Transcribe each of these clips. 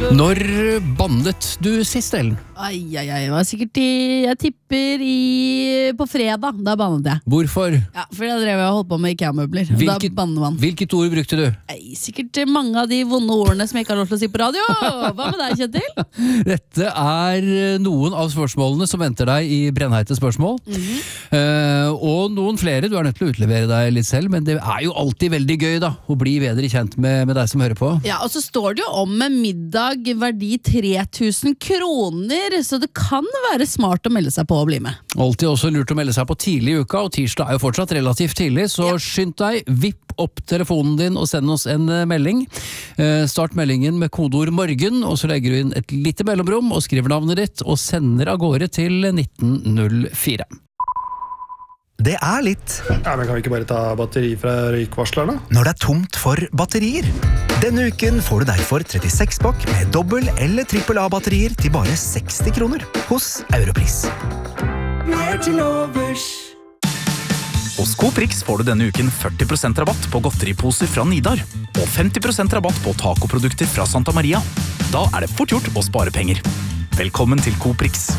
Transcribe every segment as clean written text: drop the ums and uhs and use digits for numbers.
Når bandet du sist, Ellen? Det var sikkert jeg tipper på fredag, da bandet jeg. Hvorfor? Ja, for jeg drev og holdt på med IKEA-møbler. Da bandet man. Hvilket ord brukte du? Sikkert mange av de vonde ordene som jeg ikke har lov til å si på radio. Hva med deg, Kjetil? Dette noen av spørsmålene som venter deg i brennheite spørsmål. Og noen flere, du nødt til å utlevere deg litt selv, men det jo alltid veldig gøy da, å bli bedre kjent med deg som hører på. Ja, og så står det jo om en middag verdi 3000 kroner, så det kan være smart å melde seg på å bli med. Alltid også lurt å melde seg på tidlig i uka, og tirsdag jo fortsatt relativt tidlig, så skynd deg, vipp opp telefonen din og send oss en melding. Start meldingen med kodeord morgen, og så legger du inn et lite mellomrom og skriver navnet ditt, og sender av gårde til 1904. Det litt. Ja, men kan vi ikke bare ta batteri fra røykvarslerne? Når det tomt for batterier. Denne uken får du derfor 36-pakk med dobbel- eller trippel A-batterier til bare 60 kroner hos Europris. Mer til overs. Hos Coprix får du denne uken 40% rabatt på godteriposer fra Nidar, og 50% rabatt på tacoprodukter fra Santa Maria. Da det fort gjort å spare penger. Velkommen til Coprix.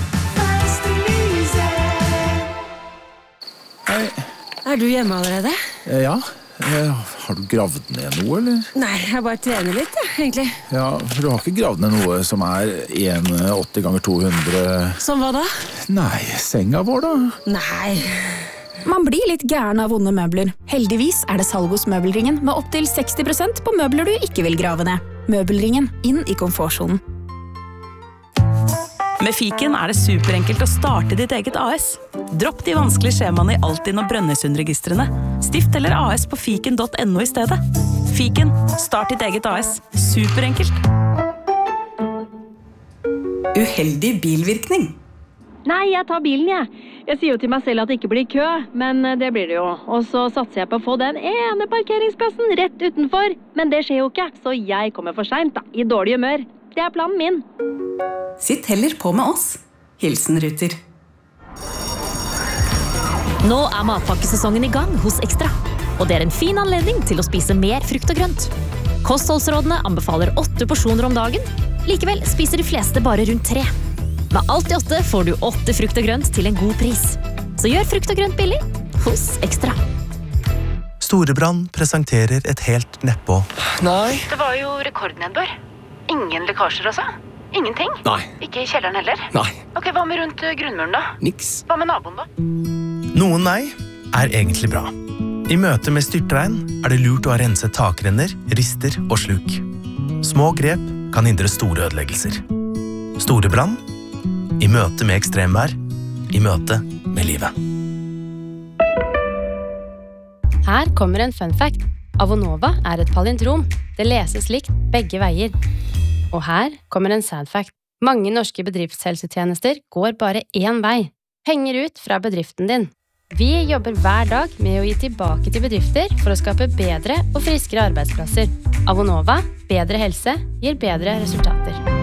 Hei. Du hjemme allerede? Ja. Har du gravd ned noe, eller? Nei, jeg bare trener litt, egentlig. Ja, for du har ikke gravd ned noe som 1,80 ganger 200... Som hva da? Nei, senga vår da. Nei. Man blir litt gæren av vonde møbler. Heldigvis det salg hos Møbelringen med opp til 60% på møbler du ikke vil grave ned. Møbelringen, inn i komfortsonen. Med Fiken det superenkelt å starte ditt eget AS. Dropp de vanskelige skjemaene i Altinn og Brønnøysundregistrene. Stift eller AS på fiken.no i stedet. Fiken, start ditt eget AS. Superenkelt. Uheldig bilvirkning. Nei, jeg tar bilen, jeg. Jeg sier jo til meg selv at det ikke blir kø, men det blir det jo. Og så satser jeg på å få den ene parkeringsplassen rett utenfor. Men det skjer jo ikke, så jeg kommer for sent da, i dårlig humør. Det planen min. Sitt heller på med oss. Hilsen Ruter. Nå matpakkesesongen i gang hos Ekstra. Og det en fin anledning til å spise mer frukt og grønt. Kostholdsrådene anbefaler 8 porsjoner om dagen. Likevel spiser de fleste bare rundt 3. Med alt i 8 får du 8 frukt og grønt til en god pris. Så gjør frukt og grønt billig hos Ekstra. Storebrand presenterer et helt nedpå. Nei. Det var jo rekordnedbør. Ingen lekkasjer også? Ingenting? Nei. Ikke i kjelleren heller? Nei. Ok, hva med rundt grunnmuren da? Niks. Hva med naboen da? Noen nei egentlig bra. I møte med styrtregn det lurt å ha renset takrenner, rister og sluk. Små grep kan hindre store ødeleggelser. Store brann, i møte med ekstremvær, i møte med livet. Her kommer en fun fact. Avonova et palindrom. Det leses likt begge veier. Og her kommer en sad fact. Mange norske bedriftshelsetjenester går bare én vei. Penger ut fra bedriften din. Vi jobber hver dag med å gi tilbake til bedrifter for å skape bedre og friskere arbeidsplasser. Avonova, bedre helse, gir bedre resultater.